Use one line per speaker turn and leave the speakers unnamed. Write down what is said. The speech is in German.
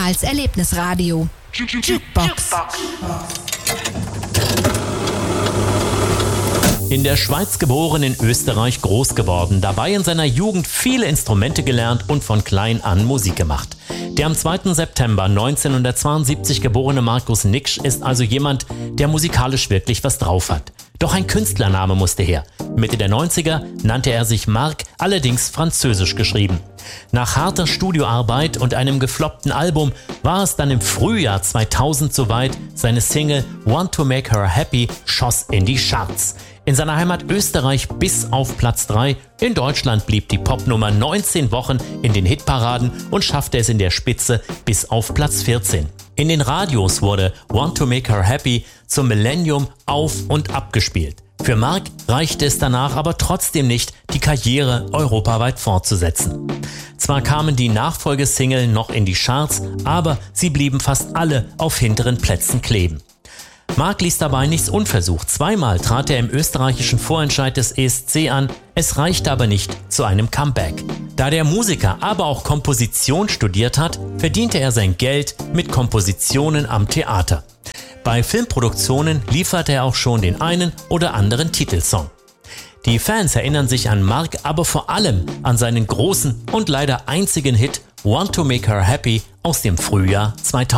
als Erlebnisradio. Jukebox.
In der Schweiz geboren, in Österreich groß geworden, dabei in seiner Jugend viele Instrumente gelernt und von klein an Musik gemacht. Der am 2. September 1972 geborene Markus Niksch ist also jemand, der musikalisch wirklich was drauf hat. Doch ein Künstlername musste her. Mitte der 90er nannte er sich Marc, allerdings französisch geschrieben. Nach harter Studioarbeit und einem gefloppten Album war es dann im Frühjahr 2000 soweit, seine Single Want to Make Her Happy schoss in die Charts. In seiner Heimat Österreich bis auf Platz 3, in Deutschland blieb die Popnummer 19 Wochen in den Hitparaden und schaffte es in der Spitze bis auf Platz 14. In den Radios wurde Want to Make Her Happy zum Millennium auf- und abgespielt. Für Marc reichte es danach aber trotzdem nicht, die Karriere europaweit fortzusetzen. Zwar kamen die Nachfolgesingle noch in die Charts, aber sie blieben fast alle auf hinteren Plätzen kleben. Marc ließ dabei nichts unversucht. Zweimal trat er im österreichischen Vorentscheid des ESC an, es reichte aber nicht zu einem Comeback. Da der Musiker aber auch Komposition studiert hat, verdiente er sein Geld mit Kompositionen am Theater. Bei Filmproduktionen lieferte er auch schon den einen oder anderen Titelsong. Die Fans erinnern sich an Marc aber vor allem an seinen großen und leider einzigen Hit Want to Make Her Happy aus dem Frühjahr 2000.